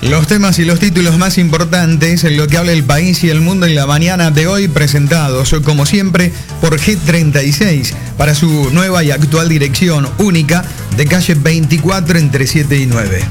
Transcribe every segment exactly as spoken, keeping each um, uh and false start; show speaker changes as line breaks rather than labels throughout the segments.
Los temas y los títulos más importantes en lo que habla el país y el mundo en la mañana de hoy, presentados como siempre por G treinta y seis para su nueva y actual dirección única de calle veinticuatro entre siete y nueve.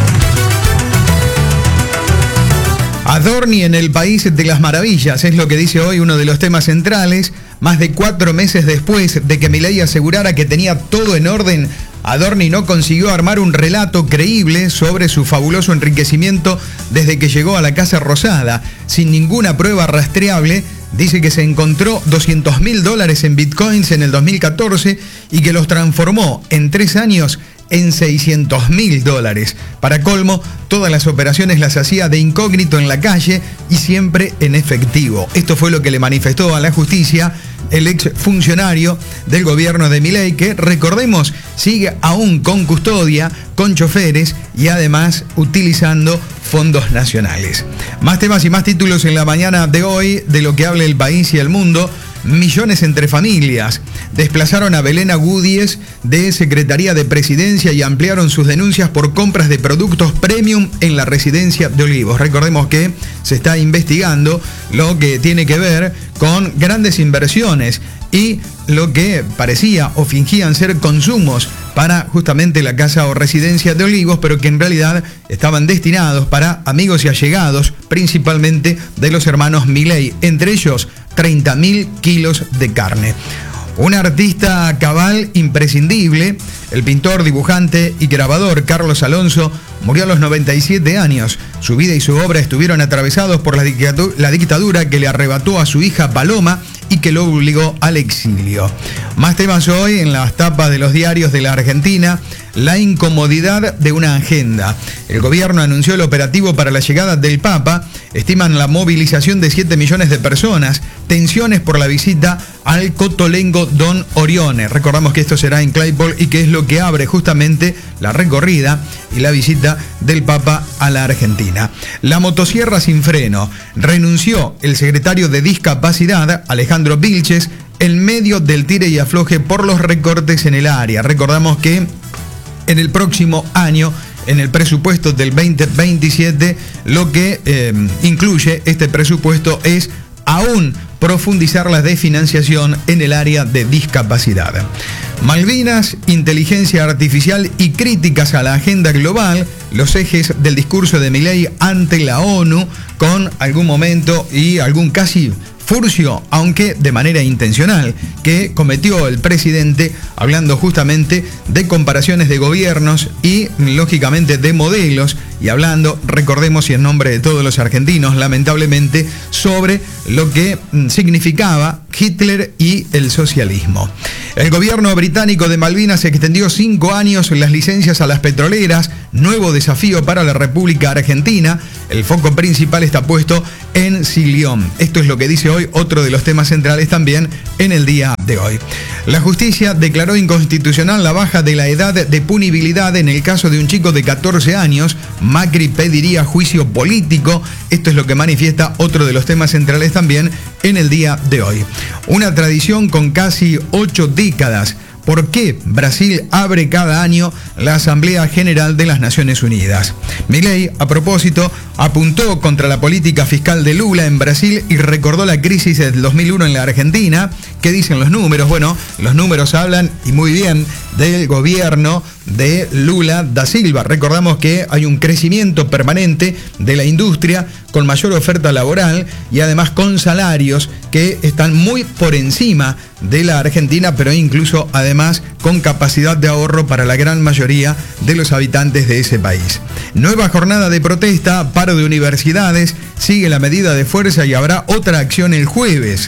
Adorni en el país de las maravillas, es lo que dice hoy uno de los temas centrales. Más de cuatro meses después de que Milei asegurara que tenía todo en orden, Adorni no consiguió armar un relato creíble sobre su fabuloso enriquecimiento desde que llegó a la Casa Rosada. Sin ninguna prueba rastreable, dice que se encontró doscientos mil dólares en bitcoins en el dos mil catorce y que los transformó en tres años en seiscientos mil dólares. Para colmo, todas las operaciones las hacía de incógnito en la calle y siempre en efectivo. Esto fue lo que le manifestó a la justicia el ex funcionario del gobierno de Milei, que, recordemos, sigue aún con custodia, con choferes y además utilizando fondos nacionales. Más temas y más títulos en la mañana de hoy de lo que habla el país y el mundo. Millones entre familias. Desplazaron a Belén Agúdiez de Secretaría de Presidencia y ampliaron sus denuncias por compras de productos premium en la residencia de Olivos. Recordemos que se está investigando lo que tiene que ver con grandes inversiones y lo que parecía o fingían ser consumos para justamente la casa o residencia de Olivos, pero que en realidad estaban destinados para amigos y allegados, principalmente de los hermanos Milei, entre ellos treinta mil kilos de carne. Un artista cabal imprescindible, el pintor, dibujante y grabador Carlos Alonso, murió a los noventa y siete años. Su vida y su obra estuvieron atravesados por la dictadura, la dictadura que le arrebató a su hija Paloma y que lo obligó al exilio. Más temas hoy en las tapas de los diarios de la Argentina. La incomodidad de una agenda. El gobierno anunció el operativo para la llegada del Papa. Estiman la movilización de siete millones de personas. Tensiones por la visita al Cotolengo Don Orione. Recordamos que esto será en Claypole y que es lo que abre justamente la recorrida y la visita del Papa a la Argentina. La motosierra sin freno. Renunció el secretario de Discapacidad, Alejandro Vilches, en medio del tire y afloje por los recortes en el área. Recordamos que en el próximo año, en el presupuesto del veinte veintisiete, lo que eh, incluye este presupuesto es aún profundizar la desfinanciación en el área de discapacidad. Malvinas, inteligencia artificial y críticas a la agenda global, los ejes del discurso de Milei ante la ONU, con algún momento y algún casi furcio, aunque de manera intencional, que cometió el presidente hablando justamente de comparaciones de gobiernos y lógicamente de modelos, y hablando, recordemos y en nombre de todos los argentinos, lamentablemente, sobre lo que significaba Hitler y el socialismo. El gobierno británico de Malvinas extendió cinco años las licencias a las petroleras, nuevo desafío para la República Argentina. El foco principal está puesto en Silión. Esto es lo que dice hoy otro de los temas centrales también en el día de hoy. La justicia declaró inconstitucional la baja de la edad de punibilidad en el caso de un chico de catorce años. Macri pediría juicio político. Esto es lo que manifiesta otro de los temas centrales también en el día de hoy. Una tradición con casi ocho décadas. ¿Por qué Brasil abre cada año la Asamblea General de las Naciones Unidas? Milei, a propósito, apuntó contra la política fiscal de Lula en Brasil y recordó la crisis del dos mil uno en la Argentina. ¿Qué dicen los números? Bueno, los números hablan, y muy bien, del gobierno de Lula da Silva. Recordamos que hay un crecimiento permanente de la industria con mayor oferta laboral y además con salarios que están muy por encima de la Argentina, pero incluso además con capacidad de ahorro para la gran mayoría de los habitantes de ese país. Nueva jornada de protesta, paro de universidades, sigue la medida de fuerza y habrá otra acción el jueves.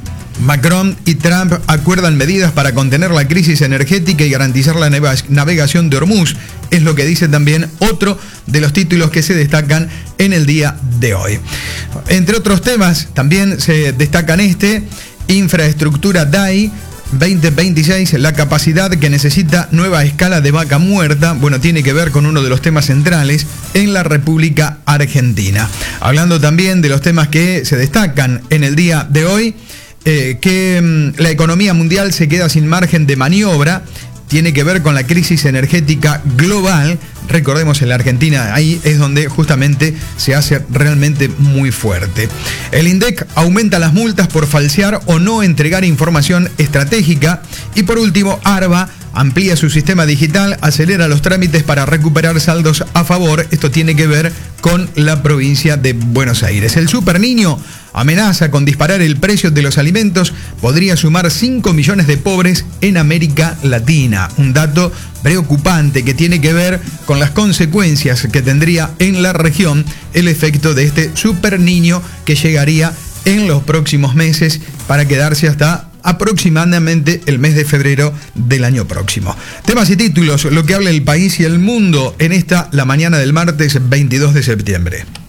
Macron y Trump acuerdan medidas para contener la crisis energética y garantizar la navegación de Hormuz. Es lo que dice también otro de los títulos que se destacan en el día de hoy. Entre otros temas, también se destacan este: infraestructura D A I veinte veintiséis, la capacidad que necesita nueva escala de Vaca Muerta. Bueno, tiene que ver con uno de los temas centrales en la República Argentina. Hablando también de los temas que se destacan en el día de hoy, eh, que mm, la economía mundial se queda sin margen de maniobra. tiene que ver con la crisis energética global. Recordemos, en la Argentina, ahí es donde justamente se hace realmente muy fuerte. El INDEC aumenta las multas por falsear o no entregar información estratégica. Y por último, ARBA amplía su sistema digital, acelera los trámites para recuperar saldos a favor. Esto tiene que ver con la provincia de Buenos Aires. El Super Niño amenaza con disparar el precio de los alimentos. Podría sumar cinco millones de pobres en América Latina. Un dato preocupante que tiene que ver con las consecuencias que tendría en la región el efecto de este Super Niño, que llegaría en los próximos meses para quedarse hasta aproximadamente el mes de febrero del año próximo. Temas y títulos, lo que habla el país y el mundo en esta, la mañana del martes veintidós de septiembre.